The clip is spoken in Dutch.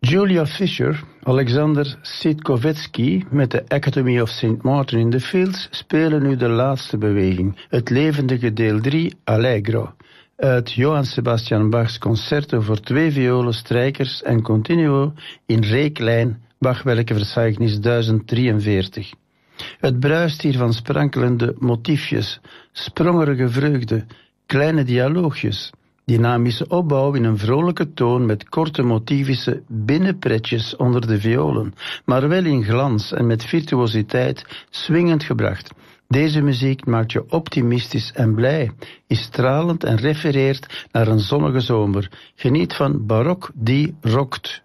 Julia Fisher, Alexander Sitkovetsky met de Academy of St. Martin in the Fields spelen nu de laatste beweging, het levendige deel 3, Allegro, uit Johann Sebastian Bachs concerto voor 2 violen, strijkers en continuo in re-klein, Bachwerke Verzeichnis 1043. Het bruist hier van sprankelende motiefjes, sprongerige vreugde, kleine dialoogjes, dynamische opbouw in een vrolijke toon met korte motivische binnenpretjes onder de violen, maar wel in glans en met virtuositeit swingend gebracht. Deze muziek maakt je optimistisch en blij, is stralend en refereert naar een zonnige zomer. Geniet van Barok die rokt.